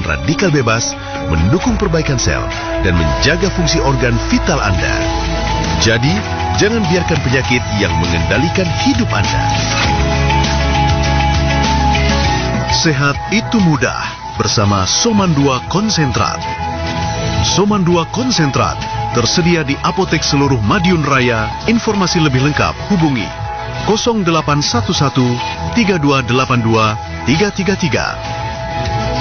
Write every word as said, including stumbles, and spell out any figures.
radikal bebas, mendukung perbaikan sel, dan menjaga fungsi organ vital Anda. Jadi, jangan biarkan penyakit yang mengendalikan hidup Anda. Sehat itu mudah bersama Soman dua Konsentrat. Soman dua Konsentrat tersedia di apotek seluruh Madiun Raya. Informasi lebih lengkap hubungi nol delapan satu satu tiga dua delapan dua tiga tiga tiga.